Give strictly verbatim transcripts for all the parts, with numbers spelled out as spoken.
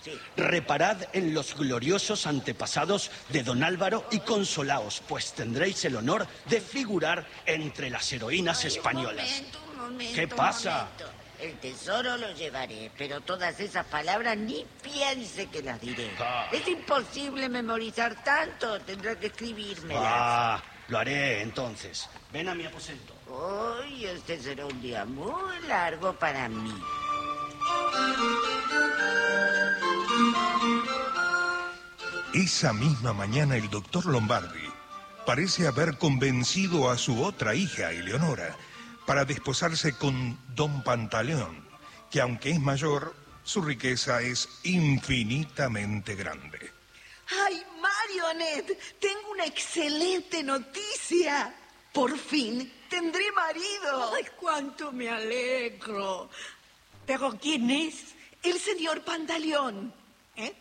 Sí. Reparad en los gloriosos antepasados de don Álvaro y consolaos, pues tendréis el honor de figurar entre las heroínas Ay, españolas. Un momento, un momento, ¿Qué pasa? un momento. El tesoro lo llevaré, pero todas esas palabras ni piense que las diré. Ah. Es imposible memorizar tanto, tendrá que escribírmelas. Ah, lo haré entonces. Ven a mi aposento. Hoy este será un día muy largo para mí. Esa misma mañana el doctor Lombardi parece haber convencido a su otra hija, Eleonora, para desposarse con don Pantaleón, que aunque es mayor, su riqueza es infinitamente grande. ¡Ay, Marionette! Tengo una excelente noticia. Por fin tendré marido. ¡Ay, cuánto me alegro! ¿Pero quién es? El señor Pantaleón. ¿Eh?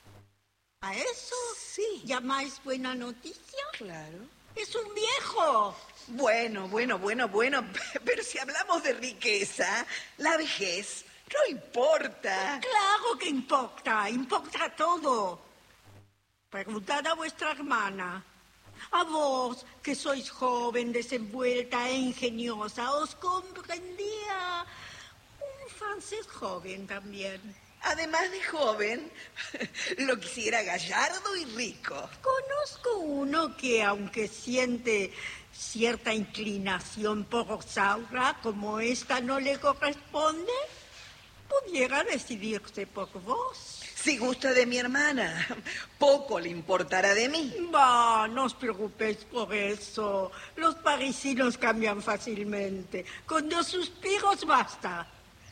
¿A eso Sí. llamáis buena noticia? Claro. ¡Es un viejo! Bueno, bueno, bueno, bueno. Pero si hablamos de riqueza, la vejez no importa. Claro que importa, importa todo. Preguntad a vuestra hermana. A vos, que sois joven, desenvuelta e ingeniosa, os comprendía un francés joven también. Además de joven, lo quisiera gallardo y rico. Conozco uno que, aunque siente cierta inclinación por Rosaura, como esta no le corresponde, pudiera decidirse por vos. Si gusta de mi hermana, poco le importará de mí. Bah, no os preocupéis por eso. Los parisinos cambian fácilmente. Con dos suspiros basta.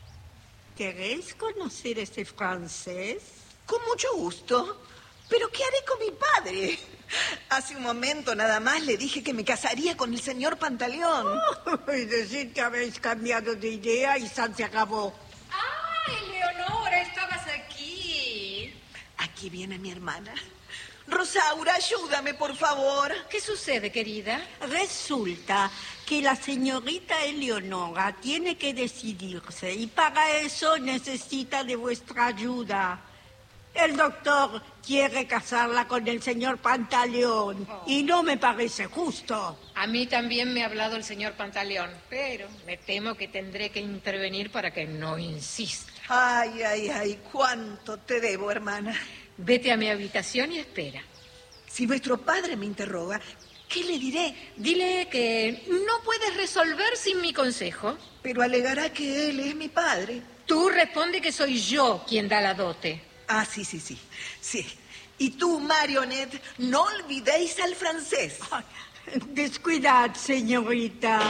¿Queréis conocer a ese francés? Con mucho gusto. ¿Pero qué haré con mi padre? Hace un momento nada más le dije que me casaría con el señor Pantaleón. Oh, y decir que habéis cambiado de idea y San se acabó. ¡Ah, Eleonora, estabas aquí! Aquí viene mi hermana. Rosaura, ayúdame, por favor. ¿Qué sucede, querida? Resulta que la señorita Eleonora tiene que decidirse y para eso necesita de vuestra ayuda. El doctor quiere casarla con el señor Pantaleón Oh. y no me parece justo. A mí también me ha hablado el señor Pantaleón, pero me temo que tendré que intervenir para que no insista. Ay, ay, ay, cuánto te debo, hermana. Vete a mi habitación y espera. Si nuestro padre me interroga, ¿qué le diré? Dile que no puedes resolver sin mi consejo. Pero alegará que él es mi padre. Tú responde que soy yo quien da la dote. Ah, sí, sí, sí, sí. Y tú, Marionette, no olvidéis al francés. Ay, descuidad, señorita.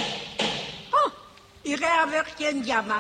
Oh, iré a ver quién llama.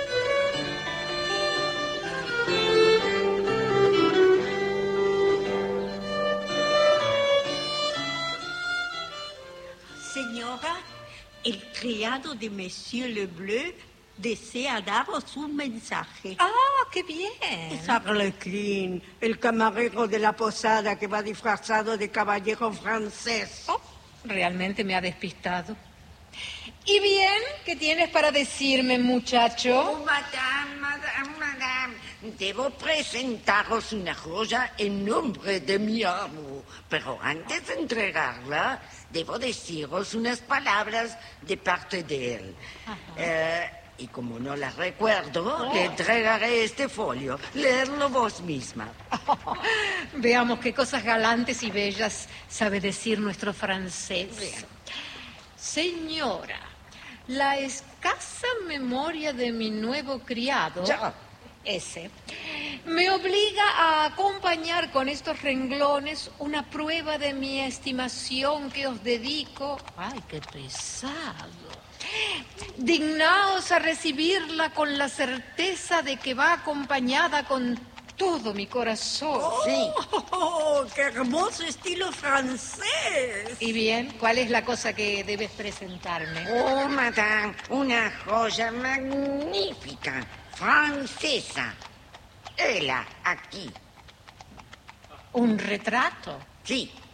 Señora, el criado de Monsieur Lebleu desea daros un mensaje. ¡Ah, qué bien! Es Arlequín, el camarero de la posada que va disfrazado de caballero francés. Oh, realmente me ha despistado. ¿Y bien? ¿Qué tienes para decirme, muchacho? Oh, madame, madame, madame. Debo presentaros una joya en nombre de mi amo. Pero antes de entregarla, debo deciros unas palabras de parte de él. Eh, y como no las recuerdo, Oh. le entregaré este folio. Leerlo vos misma. Veamos qué cosas galantes y bellas sabe decir nuestro francés. Bien. Señora, la escasa memoria de mi nuevo criado, Ya. ese, me obliga a acompañar con estos renglones una prueba de mi estimación que os dedico. ¡Ay, qué pesado! Dignaos a recibirla con la certeza de que va acompañada con todo mi corazón. Sí. ¡Oh, qué hermoso estilo francés! Y bien, ¿cuál es la cosa que debes presentarme? Oh, madame, una joya magnífica, francesa. Hela, aquí. ¿Un retrato? Sí.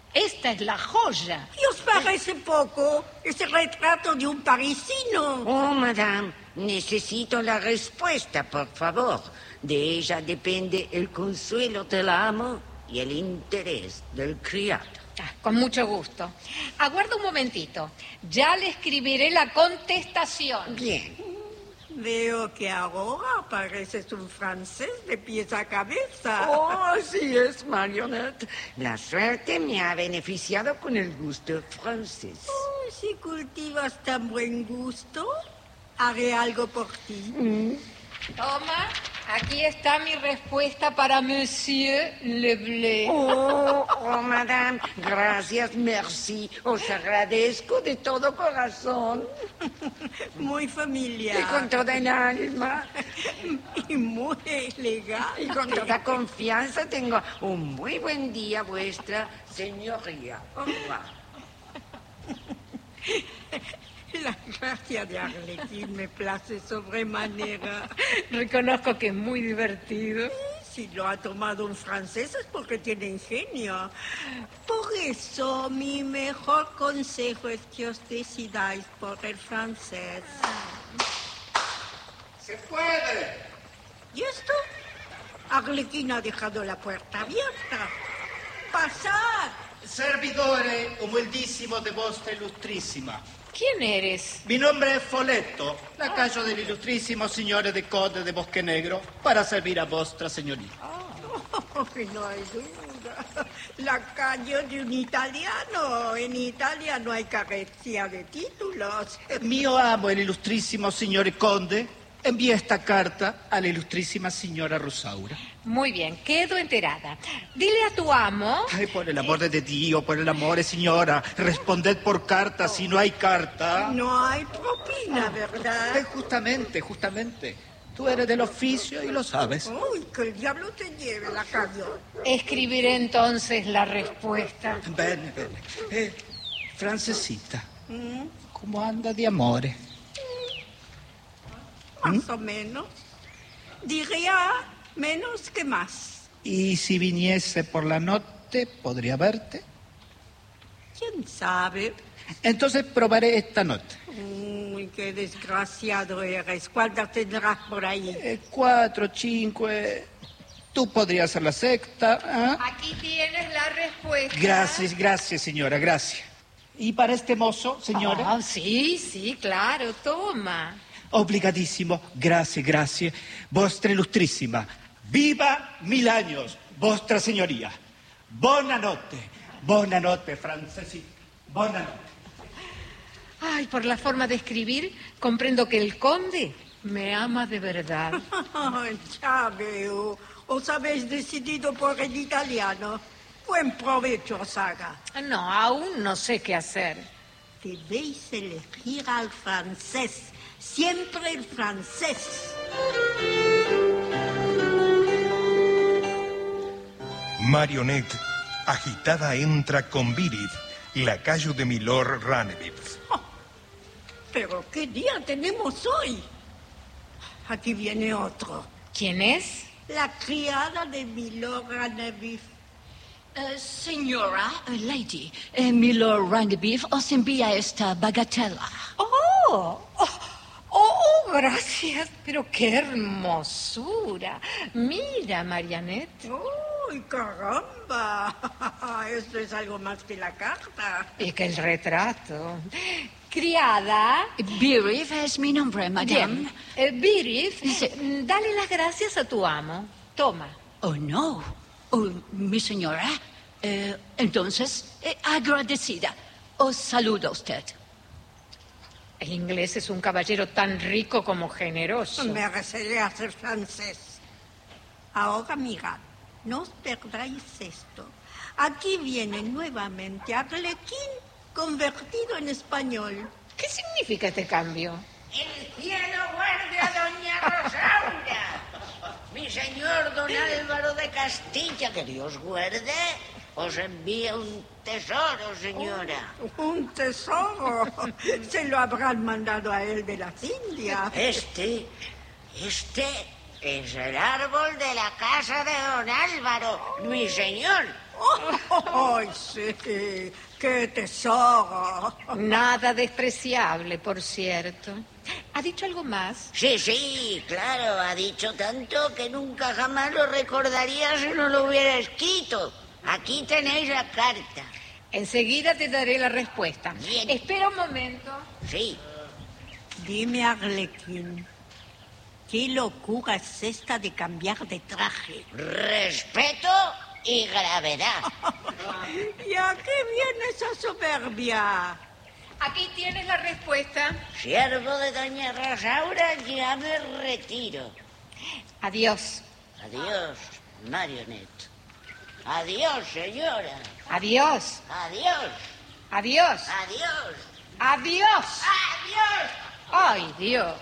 Esta es la joya. ¿Y os parece poco ese retrato de un parisino? Oh, madame, necesito la respuesta, por favor. De ella depende el consuelo del amo y el interés del criado. Ah, con mucho gusto. Aguarda un momentito. Ya le escribiré la contestación. Bien. Veo que ahora pareces un francés de pies a cabeza. Oh, así es, Marionette. La suerte me ha beneficiado con el gusto francés. Oh, si cultivas tan buen gusto, haré algo por ti. Mm. Toma, aquí está mi respuesta para Monsieur Leblé. Oh, oh, madame, gracias, merci. Os agradezco de todo corazón. Muy familiar. Y con toda el alma. Y muy elegante. Y con toda confianza tengo un muy buen día, vuestra señoría. Au revoir. La gracia de Arlequín me place sobremanera. Reconozco que es muy divertido. Si lo ha tomado un francés es porque tiene ingenio. Por eso mi mejor consejo es que os decidáis por el francés. ¡Se puede! ¿Y esto? Arlequín ha dejado la puerta abierta. ¡Pasad! Servidore humildísimo de vostra illustrissima. ¿Quién eres? Mi nombre es Foletto, lacayo del illustrissimo signore de Conde de Bosque Negro, para servir a vostra señoría. Oh, no hay duda. Lacayo de un italiano. En Italia no hay carencia de títulos. Mio amo el illustrissimo signore Conde envía esta carta a la illustrissima signora Rosaura. Muy bien, quedo enterada. Dile a tu amo... Ay, por el amor de Dios, por el amor, señora, responded por carta si no hay carta. No hay propina, ¿verdad? Eh, justamente, justamente. Tú eres del oficio y lo sabes. Uy, que el diablo te lleve, lacayo. Escribiré entonces la respuesta. Bene, bene. Eh, Francesita, ¿Mm? ¿cómo anda de amore? Más o menos. Diría menos que más. Y si viniese por la noche, ¿podría verte? ¿Quién sabe? Entonces probaré esta noche. Uy, qué desgraciado eres. ¿Cuántas tendrás por ahí? Eh, cuatro, cinco... Tú podrías ser la sexta. ¿Ah? Aquí tienes la respuesta. Gracias, gracias, señora, gracias. ¿Y para este mozo, señora? Ah, sí, sí, claro, toma. Obligadísimo, gracias, gracias. Vostra illustrissima, viva mil años, vostra señoría. Buonanotte, buonanotte, Francesita, buonanotte. Ay, por la forma de escribir, comprendo que el conde me ama de verdad. Ya veo. ¿Os habéis decidido por el italiano? Buen provecho os haga. No, aún no sé qué hacer. Debéis elegir al francés. Siempre el francés. Marionette, agitada, entra con Virith, lacayo de Milord Ranevif. Oh, pero ¿qué día tenemos hoy? Aquí viene otro. ¿Quién es? La criada de Milord Ranevif. Uh, señora, uh, lady, eh, Milord Ranevif os envía esta bagatela. Oh, oh, oh, gracias, pero qué hermosura. Mira, Marianette. ¡Uy, caramba! Esto es algo más que la carta. Y que el retrato. Criada. Virith es mi nombre, madame. Bien. Eh, Virith, Sí. dale las gracias a tu amo. Toma. Oh, no. Oh, mi señora. Eh, entonces, eh, agradecida. Os saluda usted. El inglés es un caballero tan rico como generoso. Mereceré ser francés. Ahora mirad, no os perdáis esto. Aquí viene nuevamente Arlequín convertido en español. ¿Qué significa este cambio? El cielo guarde a doña Rosaura. Mi señor don Álvaro de Castilla, que Dios guarde, os envía un tesoro, señora. Un tesoro. Se lo habrán mandado a él de las Indias. Este, este Es el árbol de la casa de don Álvaro, mi señor. Oh, ¡ay, sí! ¡Qué tesoro! Nada despreciable, por cierto. ¿Ha dicho algo más? Sí, sí, claro, ha dicho tanto que nunca jamás lo recordaría si no lo hubiera escrito. Aquí tenéis la carta. Enseguida te daré la respuesta. Bien. Espera un momento. Sí. Dime, Arlequín, ¿qué locura es esta de cambiar de traje? Respeto y gravedad. ¿Y a qué viene esa soberbia? Aquí tienes la respuesta. Siervo de doña Rosaura, ya me retiro. Adiós. Adiós, Marionette. Adiós, señora. Adiós. Adiós. Adiós. Adiós. Adiós. Adiós. Ay, Dios.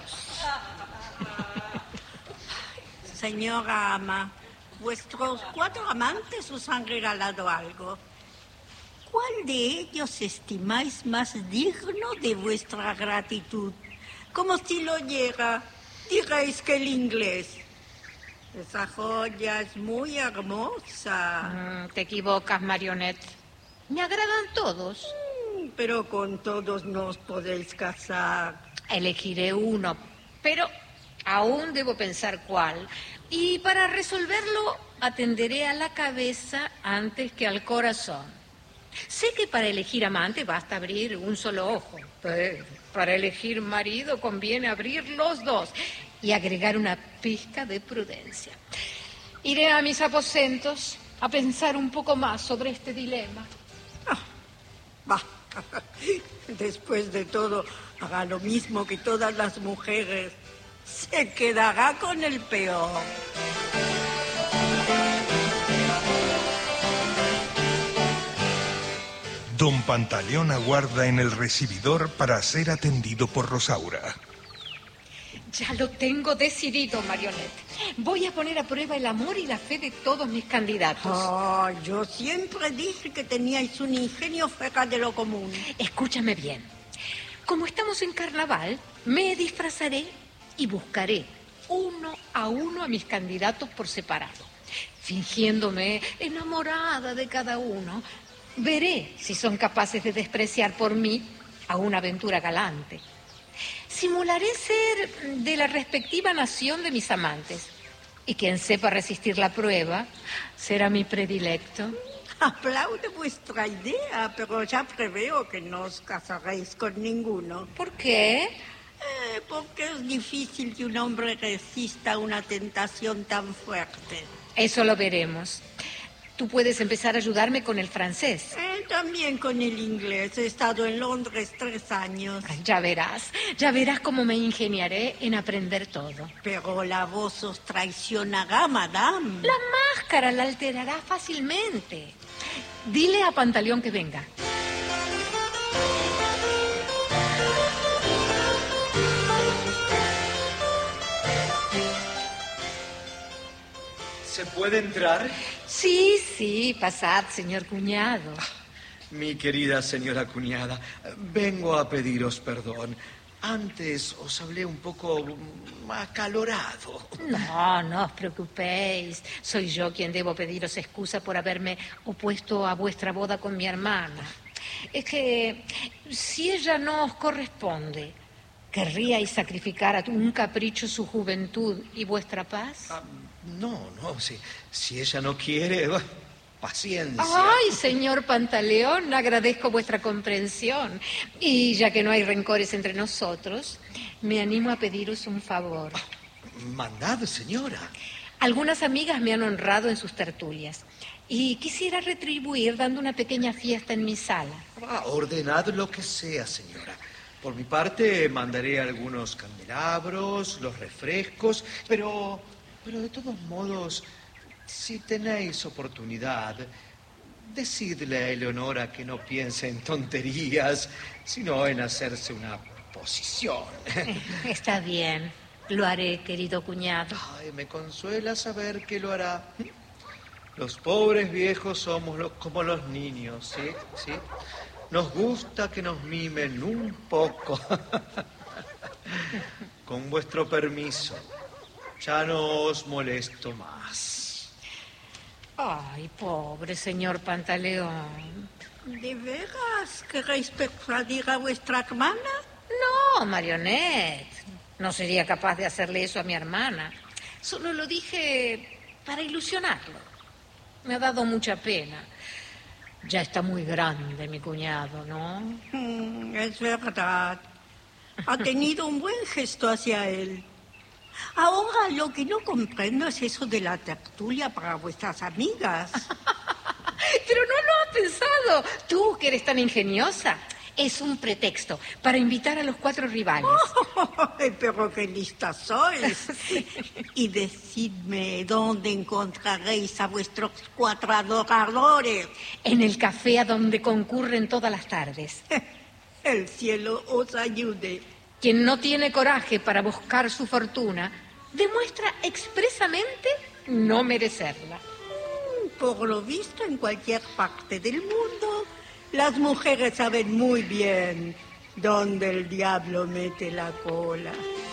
Señora ama, vuestros cuatro amantes os han regalado algo. ¿Cuál de ellos estimáis más digno de vuestra gratitud? Como si lo llega, diréis que el inglés. Esa joya es muy hermosa. Mm, te equivocas, Marionette. Me agradan todos. Mm, Pero con todos no os podéis casar. Elegiré uno, pero aún debo pensar cuál. Y para resolverlo, atenderé a la cabeza antes que al corazón. Sé que para elegir amante basta abrir un solo ojo, pero para elegir marido conviene abrir los dos y agregar una pizca de prudencia. Iré a mis aposentos a pensar un poco más sobre este dilema. Ah, va. Después de todo, haga lo mismo que todas las mujeres. Se quedará con el peor. Don Pantaleón aguarda en el recibidor para ser atendido por Rosaura. Ya lo tengo decidido, Marionette. Voy a poner a prueba el amor y la fe de todos mis candidatos. Oh, yo siempre dije que teníais un ingenio fuera de lo común. Escúchame bien. Como estamos en carnaval, me disfrazaré y buscaré uno a uno a mis candidatos por separado. Fingiéndome enamorada de cada uno, veré si son capaces de despreciar por mí a una aventura galante. Simularé ser de la respectiva nación de mis amantes. Y quien sepa resistir la prueba será mi predilecto. Aplaude vuestra idea, pero ya preveo que no os casaréis con ninguno. ¿Por qué? Eh, porque es difícil que un hombre resista una tentación tan fuerte. Eso lo veremos. Tú puedes empezar a ayudarme con el francés. Eh, también con el inglés. He estado en Londres tres años. Ya verás, ya verás cómo me ingeniaré en aprender todo. Pero la voz os traicionará, madame. La máscara la alterará fácilmente. Dile a Pantaleón que venga. ¿Se puede entrar? Sí, sí, pasad, señor cuñado. Mi querida señora cuñada, vengo a pediros perdón. Antes os hablé un poco acalorado. No, no os preocupéis. Soy yo quien debo pediros excusa por haberme opuesto a vuestra boda con mi hermana. Es que si ella no os corresponde, ¿querríais sacrificar a un capricho su juventud y vuestra paz? Ah, no, no, si, si ella no quiere, paciencia. Ay, señor Pantaleón, agradezco vuestra comprensión. Y ya que no hay rencores entre nosotros, me animo a pediros un favor. Mandad, señora. Algunas amigas me han honrado en sus tertulias y quisiera retribuir dando una pequeña fiesta en mi sala. Ah, ordenad lo que sea, señora. Por mi parte, mandaré algunos candelabros, los refrescos, pero, pero de todos modos, si tenéis oportunidad, decidle a Eleonora que no piense en tonterías, sino en hacerse una posición. Está bien, lo haré, querido cuñado. Ay, me consuela saber que lo hará. Los pobres viejos somos los, como los niños, ¿sí? ¿Sí? Nos gusta que nos mimen un poco. Con vuestro permiso. Ya no os molesto más. Ay, pobre señor Pantaleón. ¿De veras queréis persuadir a vuestra hermana? No, Marionette. No sería capaz de hacerle eso a mi hermana. Solo lo dije para ilusionarlo. Me ha dado mucha pena. Ya está muy grande mi cuñado, ¿no? Mm, es verdad. Ha tenido un buen gesto hacia él. Ahora lo que no comprendo es eso de la tertulia para vuestras amigas. Pero no lo has pensado. Tú, que eres tan ingeniosa. Es un pretexto para invitar a los cuatro rivales. Ay, pero qué lista sois. Y decidme dónde encontraréis a vuestros cuatro adoradores. En el café a donde concurren todas las tardes. El cielo os ayude. Quien no tiene coraje para buscar su fortuna, demuestra expresamente no merecerla. Por lo visto, en cualquier parte del mundo, las mujeres saben muy bien dónde el diablo mete la cola.